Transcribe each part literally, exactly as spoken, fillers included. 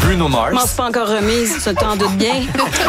Bruno Mars. Je m'en suis pas encore remise, tu t'en doutes bien.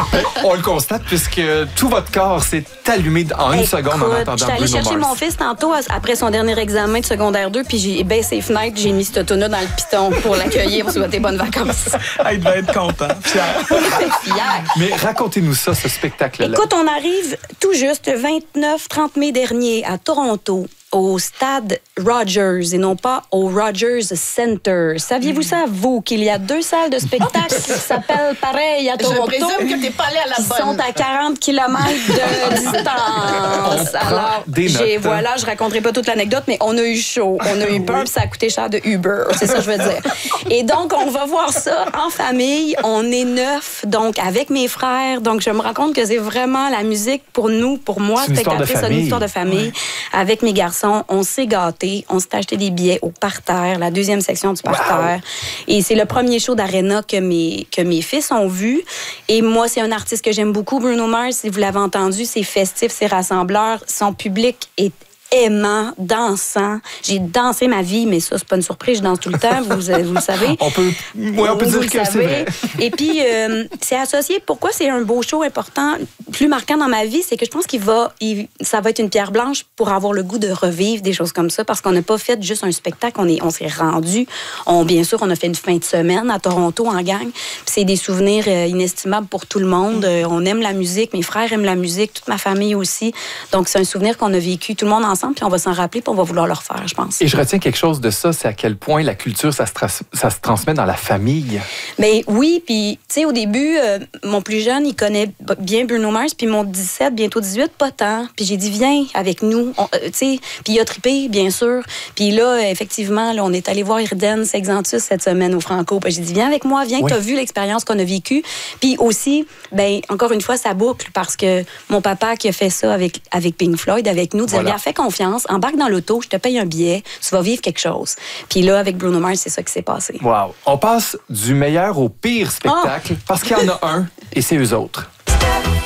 On le constate puisque tout votre corps s'est allumé en une Écoute, seconde en entendant j'étais allée Bruno chercher Mars. mon fils tantôt après son dernier examen de secondaire deux, puis j'ai baissé les fenêtres, j'ai mis ce auto-là dans le piton pour l'accueillir, pour souhaiter bonnes vacances. Ah, il devait être content, fier. Fier. Mais racontez-nous ça, ce spectacle-là. Écoute, on arrive tout juste le vingt-neuf trente mai dernier à Toronto, au stade Rogers et non pas au Rogers Center. Saviez-vous ça, vous, qu'il y a deux salles de spectacle qui s'appellent pareil à Toronto? Je présume que t'es pas allé à la qui bonne. sont à quarante kilomètres de distance. Alors, des j'ai, notes. voilà, je raconterai pas toute l'anecdote, mais on a eu chaud, on a eu peur, puis ça a coûté cher de Uber. C'est ça que je veux dire. Et donc, on va voir ça en famille. On est neuf, donc avec mes frères. Donc, je me rends compte que c'est vraiment la musique pour nous, pour moi, C'est une histoire de spectatrice, c'est une famille. histoire de famille. Avec mes garçons, on s'est gâtés. On s'est acheté des billets au parterre, la deuxième section du parterre. Et c'est le premier show d'Arena que mes, que mes fils ont vu. Et moi, c'est un artiste que j'aime beaucoup, Bruno Mars. Si vous l'avez entendu, c'est festif, c'est rassembleur. Son public est aimant, dansant. J'ai dansé ma vie, mais ça, c'est pas une surprise, je danse tout le temps, vous, vous le savez. On peut, ouais, on peut Vous dire le que c'est savez. vrai. Et puis, euh, c'est associé. Pourquoi c'est un beau show important, plus marquant dans ma vie, c'est que je pense qu'il va, il, ça va être une pierre blanche pour avoir le goût de revivre des choses comme ça, parce qu'on n'a pas fait juste un spectacle, on est, on s'est rendu. On, bien sûr, on a fait une fin de semaine à Toronto en gang. Puis c'est des souvenirs euh, inestimables pour tout le monde. Euh, on aime la musique, mes frères aiment la musique, toute ma famille aussi. Donc c'est un souvenir qu'on a vécu tout le monde ensemble, puis on va s'en rappeler, puis on va vouloir le refaire, je pense. Et je retiens quelque chose de ça, c'est à quel point la culture, ça se, tra- ça se transmet dans la famille. Mais oui, puis tu sais, au début, euh, mon plus jeune, il connaît bien Bruno Mars, puis mon dix-sept, bientôt dix-huit, pas tant. Puis j'ai dit, viens avec nous, On- euh, tu sais. Puis il a trippé, bien sûr. Puis là, effectivement, là, on est allé voir Irden Sexantus cette semaine au Franco. Puis j'ai dit, viens avec moi, viens, Oui. tu as vu l'expérience qu'on a vécue. Puis aussi, ben encore une fois, ça boucle, parce que mon papa qui a fait ça avec, avec Pink Floyd, avec nous, disait, Voilà. regarde, fais confiance, embarque dans l'auto, je te paye un billet, tu vas vivre quelque chose. Puis là, avec Bruno Mars, c'est ça qui s'est passé. Wow. On passe du meilleur au pire spectacle parce qu'il y en a un et c'est eux autres.